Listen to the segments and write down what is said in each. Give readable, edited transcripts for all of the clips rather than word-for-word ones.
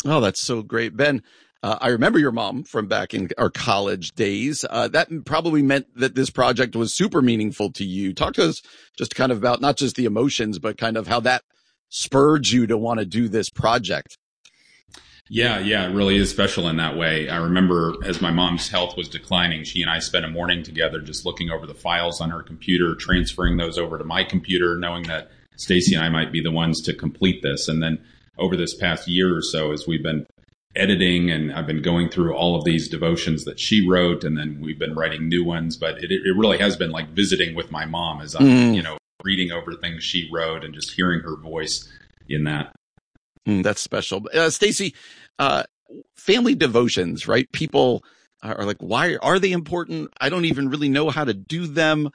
Oh, that's so great, Ben. I remember your mom from back in our college days. That probably meant that this project was super meaningful to you. Talk to us just kind of about not just the emotions, but kind of how that spurred you to want to do this project. Yeah, it really is special in that way. I remember as my mom's health was declining, she and I spent a morning together just looking over the files on her computer, transferring those over to my computer, knowing that Stacy and I might be the ones to complete this. And then over this past year or so, as we've been editing and I've been going through all of these devotions that she wrote, and then we've been writing new ones, but it really has been like visiting with my mom as I'm, reading over things she wrote and just hearing her voice in that. That's special. Stacy, family devotions, right? People are like, why are they important? I don't even really know how to do them.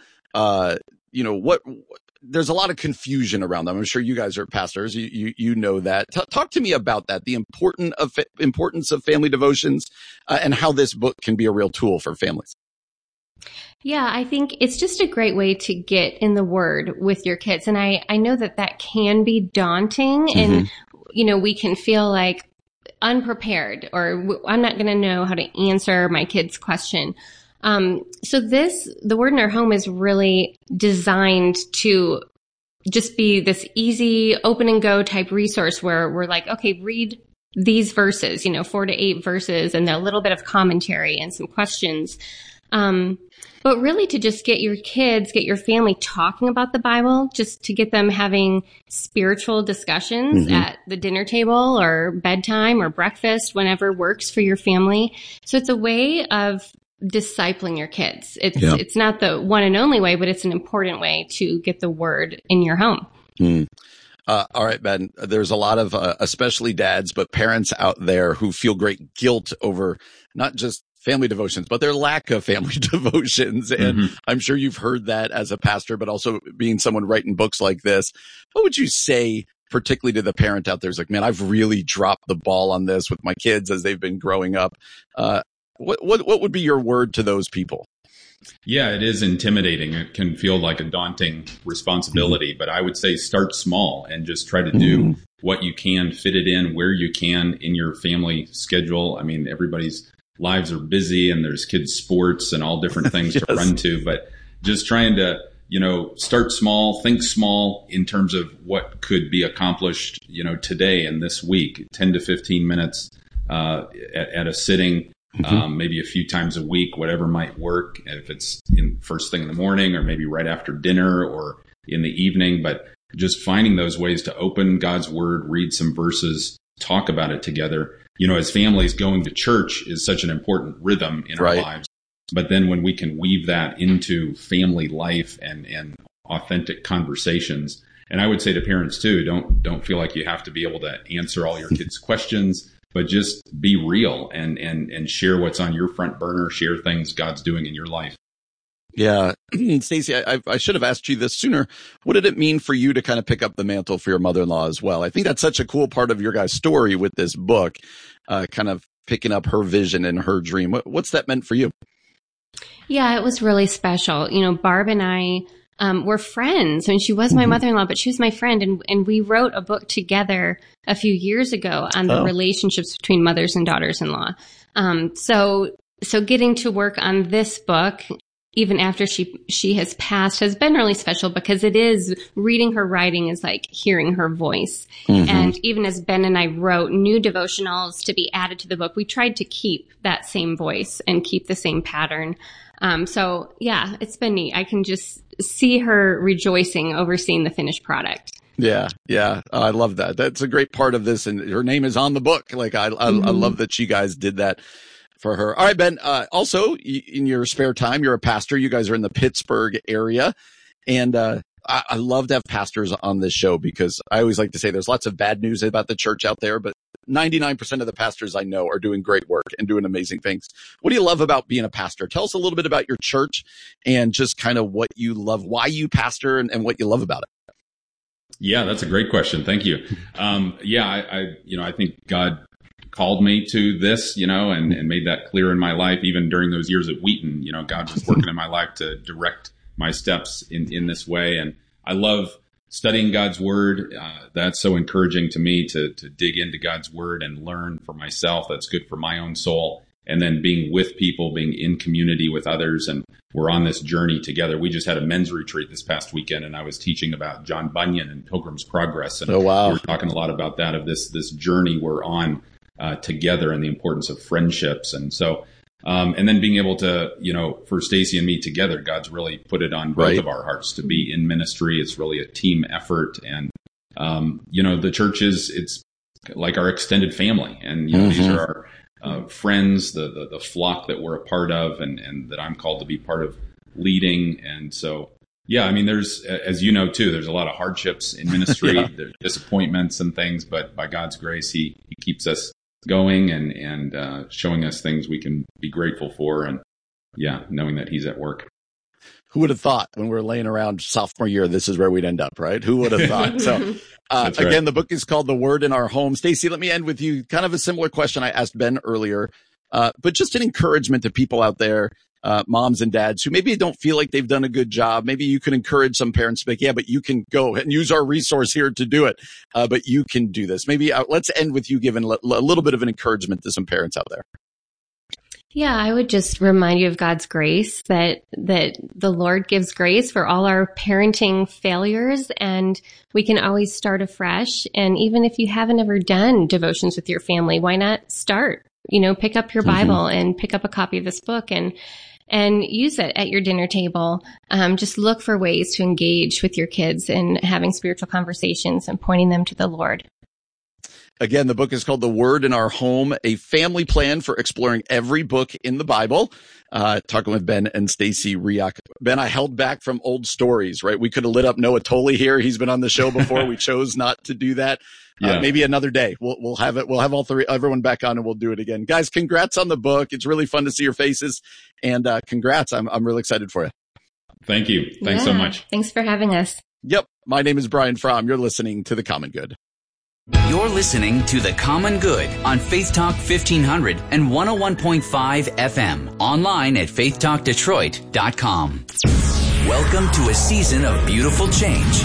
There's a lot of confusion around them. I'm sure you guys are pastors. You know that. Talk to me about that, the importance of family devotions, and how this book can be a real tool for families. Yeah, I think it's just a great way to get in the Word with your kids. And I know that can be daunting, and we can feel like unprepared, or I'm not going to know how to answer my kid's question. So the Word in Our Home is really designed to just be this easy open and go type resource where we're like, okay, read these verses, 4 to 8 verses and a little bit of commentary and some questions. But really to just get your family talking about the Bible, just to get them having spiritual discussions at the dinner table or bedtime or breakfast, whenever works for your family. So it's a way of discipling your kids. It's not the one and only way, but it's an important way to get the Word in your home. All right, Ben, there's a lot of, especially dads, but parents out there who feel great guilt over not just family devotions, but their lack of family devotions. And I'm sure you've heard that as a pastor, but also being someone writing books like this. What would you say, particularly to the parent out there who's like, man, I've really dropped the ball on this with my kids as they've been growing up? What would be your word to those people? Yeah, it is intimidating. It can feel like a daunting responsibility, but I would say start small and just try to do what you can, fit it in where you can in your family schedule. I mean, everybody's lives are busy and there's kids' sports and all different things to run to, but just trying to, start small, think small in terms of what could be accomplished, today and this week, 10 to 15 minutes at a sitting. Maybe a few times a week, whatever might work, if it's in first thing in the morning or maybe right after dinner or in the evening, but just finding those ways to open God's Word, read some verses, talk about it together. As families, going to church is such an important rhythm in our lives. But then when we can weave that into family life and authentic conversations, and I would say to parents too, don't feel like you have to be able to answer all your kids' questions, but just be real and share what's on your front burner, share things God's doing in your life. Yeah. Stacy, I should have asked you this sooner. What did it mean for you to kind of pick up the mantle for your mother-in-law as well? I think that's such a cool part of your guys' story with this book, kind of picking up her vision and her dream. What's that meant for you? Yeah, it was really special. Barb and I were friends. I mean, she was my mother-in-law, but she was my friend. And we wrote a book together a few years ago on the relationships between mothers and daughters-in-law. So getting to work on this book, even after she has passed, has been really special because it is reading her writing is like hearing her voice. And even as Ben and I wrote new devotionals to be added to the book, we tried to keep that same voice and keep the same pattern. So yeah, it's been neat. I can just see her rejoicing over seeing the finished product. Yeah. I love that. That's a great part of this. And her name is on the book. Like I love that you guys did that for her. All right, Ben, also in your spare time, you're a pastor. You guys are in the Pittsburgh area. And, I love to have pastors on this show because I always like to say there's lots of bad news about the church out there, but 99% of the pastors I know are doing great work and doing amazing things. What do you love about being a pastor? Tell us a little bit about your church and just kind of what you love, why you pastor and what you love about it. Yeah, that's a great question. Thank you. I think God called me to this, and made that clear in my life, even during those years at Wheaton. God was working in my life to direct my steps in this way. And I love studying God's word, that's so encouraging to me to dig into God's word and learn for myself. That's good for my own soul. And then being with people, being in community with others, and we're on this journey together. We just had a men's retreat this past weekend, and I was teaching about John Bunyan and Pilgrim's Progress. And we were talking a lot about that, of this journey we're on together, and the importance of friendships. And so, and then being able to, for Stacy and me together, God's really put it on both of our hearts to be in ministry. It's really a team effort. And, the church it's like our extended family. And, these are our friends, the flock that we're a part of, and that I'm called to be part of leading. And so, there's, as you know too, there's a lot of hardships in ministry, there's disappointments and things, but by God's grace, he keeps us going and showing us things we can be grateful for, and knowing that he's at work. Who would have thought when we were laying around sophomore year, this is where we'd end up, right? Who would have thought? So, again, the book is called The Word in Our Home. Stacy, let me end with you. Kind of a similar question I asked Ben earlier, but just an encouragement to people out there, moms and dads who maybe don't feel like they've done a good job. Maybe you can encourage some parents to be like, but you can go and use our resource here to do it. But you can do this. Maybe let's end with you giving a little bit of an encouragement to some parents out there. Yeah, I would just remind you of God's grace, that the Lord gives grace for all our parenting failures, and we can always start afresh. And even if you haven't ever done devotions with your family, why not start? Pick up your Bible and pick up a copy of this book and use it at your dinner table. Just look for ways to engage with your kids and having spiritual conversations and pointing them to the Lord. Again, the book is called The Word in Our Home, a family plan for exploring every book in the Bible. Talking with Ben and Stacy Riach. Ben, I held back from old stories, right? We could have lit up Noah Tolley here. He's been on the show before. We chose not to do that. Maybe another day. We'll have it. We'll have everyone back on, and we'll do it again. Guys, congrats on the book. It's really fun to see your faces, and congrats. I'm really excited for you. Thank you. Thanks so much. Thanks for having us. Yep. My name is Brian Fromm. You're listening to The Common Good. You're listening to The Common Good on Faith Talk 1500 and 101.5 FM. Online at faithtalkdetroit.com. Welcome to a season of beautiful change.